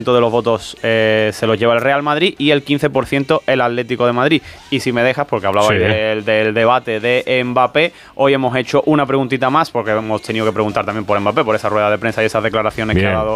de los votos se los lleva el Real Madrid y el 15% el Atlético de Madrid. Y si me dejas, porque hablaba del debate de Mbappé, hoy hemos hecho una preguntita más, porque hemos tenido que preguntar también por Mbappé, por esa rueda de prensa y esas declaraciones que ha dado